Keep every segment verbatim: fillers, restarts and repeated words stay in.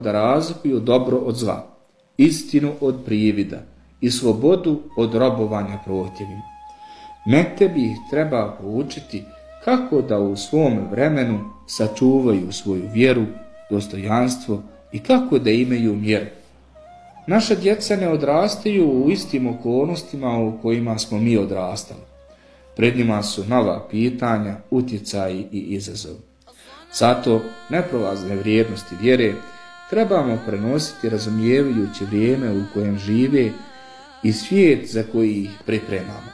da razlikuju dobro od zla, istinu od privida i slobodu od robovanja protivima. Mekteb ih treba poučiti kako da u svom vremenu sačuvaju svoju vjeru, dostojanstvo i kako da imaju mjeru. Naša djeca ne odrastaju u istim okolnostima u kojima smo mi odrastali. Pred njima su nova pitanja, utjecaji i izazovi. Zato neprolazne vrijednosti vjere trebamo prenositi razumijevajući vrijeme u kojem žive i svijet za koji ih pripremamo.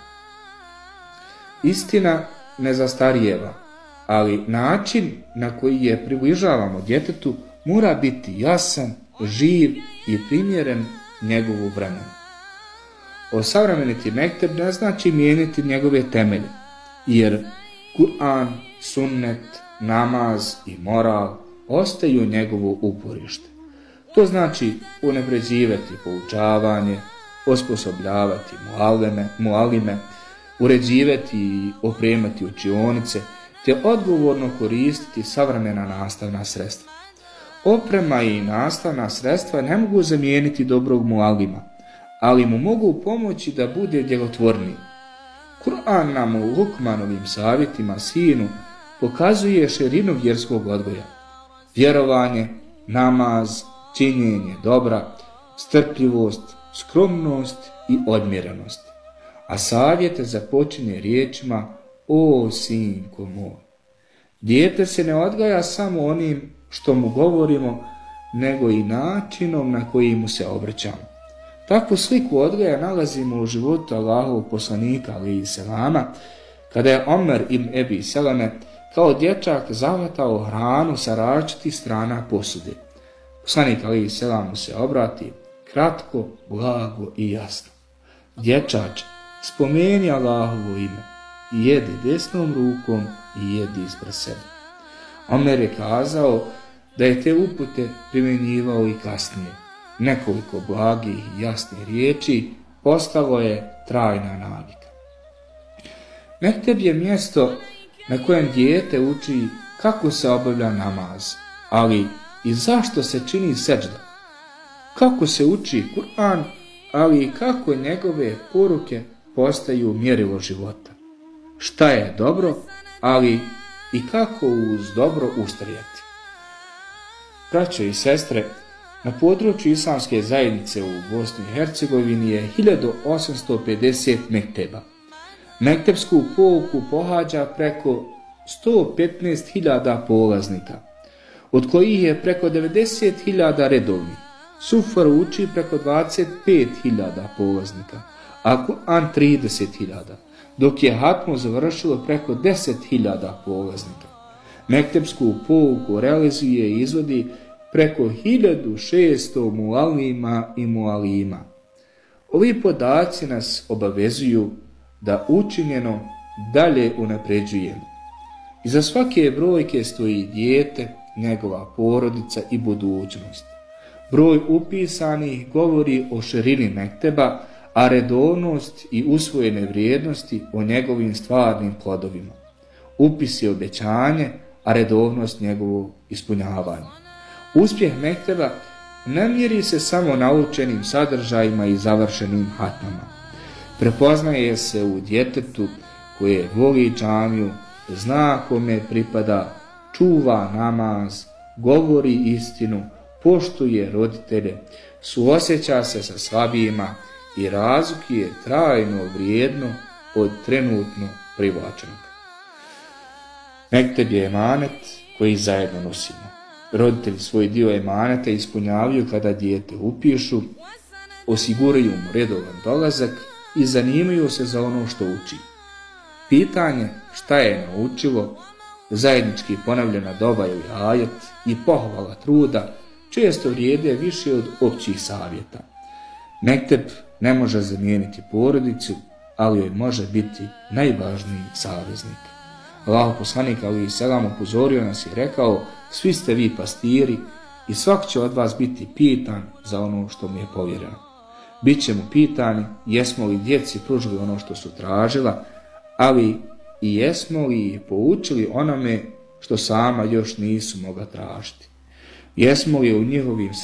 Istina ne zastarijeva, ali način na koji je približavamo djetetu mora biti jasan, živ i primjeren njegovu vremenu. Osavremeniti mekteb ne znači mijenjati njegove temelje, jer Kur'an, sunnet, namaz i moral ostaju njegovo uporište. To znači unapređivati poučavanje, osposobljavati mualime, mualime, uređivati i opremati učionice, te odgovorno koristiti savremena nastavna sredstva. Oprema i nastavna sredstva ne mogu zamijeniti dobrog mualima, ali mu mogu pomoći da bude djelotvorniji. Kur'an nam u Lukmanovim savjetima sinu pokazuje širinu vjerskog odgoja. Vjerovanje, namaz, činjenje dobra, strpljivost, skromnost i odmjerenost. A savjete započinje riječima: o sinko moj. Dijete se ne odgaja samo onim što mu govorimo, nego i načinom na koji mu se obraćamo. Takvu sliku odgaja nalazimo u životu Allahovog poslanika alejhi selama, kada je Omer ibn Ebi Seleme kao dječak zahvatao hranu sa različitih strana posude. Poslanik alejhi selam mu se obrati kratko, blago i jasno: dječač, spomeni Allahovo ime i jedi desnom rukom i jedi ispred sebe. Omer je kazao da je te upute primjenjivao i kasnije. Nekoliko blagih i jasnih riječi postalo je trajna navika. Mekteb je mjesto na kojem dijete uči kako se obavlja namaz, ali i zašto se čini seđda. Kako se uči Kur'an, ali i kako njegove poruke postaju mjerilo života. Šta je dobro, ali i kako uz dobro ustrajati. Braćo i sestre, na području islamske zajednice u Bosni i Hercegovini je hiljadu osamsto pedeset mekteba. Mektebsku pouku pohađa preko sto petnaest hiljada polaznika, od kojih je preko devedeset hiljada redovnih. Sufar uči preko dvadeset pet hiljada polaznika, a Kur'an trideset hiljada, dok je hatmu završilo preko deset hiljada polaznika. Mektebsku pouku realizuje i izvodi preko hiljadu šesto mualima i mualima. Ovi podaci nas obavezuju da učinjeno dalje unapređujemo. Iza svake brojke stoji dijete, njegova porodica i budućnost. Broj upisanih govori o širini mekteba, a redovnost i usvojene vrijednosti o njegovim stvarnim plodovima. Upis je obećanje, a redovnost njegovo ispunjavanje. Uspjeh mekteba ne mjeri se samo naučenim sadržajima i završenim hatmama. Prepoznaje se u djetetu koje voli džamiju, zna kome pripada, čuva namaz, govori istinu, poštuje roditelje, suosjeća se sa slabijima i razlikuje trajno vrijedno od trenutno privlačenog. Mekteb je emanet koji zajedno nosimo. Roditelji svoj dio emaneta ispunjavaju kada dijete upišu, osiguraju mu redovan dolazak i zanimaju se za ono što uči. Pitanje šta je naučilo, zajednički ponavljena doba ili ajet i pohvala truda često vrijede više od općih savjeta. Mekteb ne može zamijeniti porodicu, ali joj može biti najvažniji saveznik. Allahov poslanik alejhi selam upozorio nas i rekao: svi ste vi pastiri i svak će od vas biti pitan za ono što mu je povjereno. Bićemo pitani jesmo li djeci pružili ono što su tražila, ali i jesmo li poučili onome što sama još nisu mogla tražiti. Jesmo li u njihovim